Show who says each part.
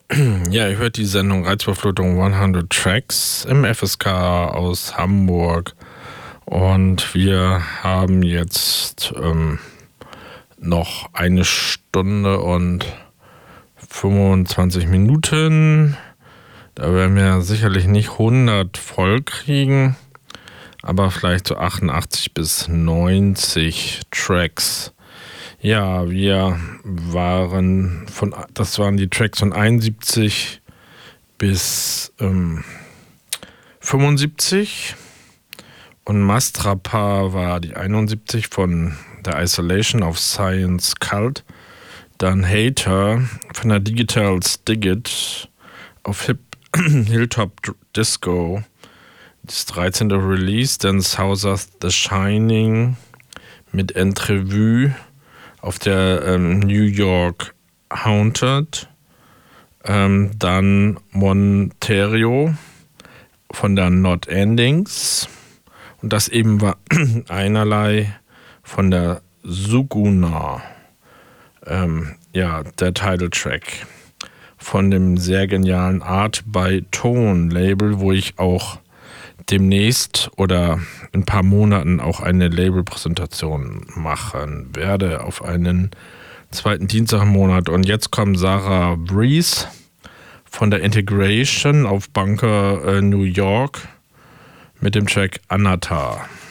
Speaker 1: Ja, ihr hört die Sendung Reizüberflutung 100 Tracks im FSK aus Hamburg. Und wir haben jetzt noch 1 Stunde und 25 Minuten. Da werden wir sicherlich nicht 100 voll kriegen, aber vielleicht so 88 bis 90 Tracks. Ja, das waren die Tracks von 71 bis 75 und Mastrapa war die 71 von der Isolation of Science Cult, dann Hater von der Digitals Digit auf Hilltop Disco, das 13. Release, dann Southern The Shining mit Entrevue auf der New York Haunted, dann Monterio von der Not Endings und das eben war einerlei von der Suguna, der Titeltrack von dem sehr genialen Art by Tone Label, wo ich auch demnächst oder in ein paar Monaten auch eine Labelpräsentation machen werde auf einen zweiten Dienstag im Monat. Und jetzt kommt Sarah Breeze von der Integration auf Bunker New York mit dem Track Anatta.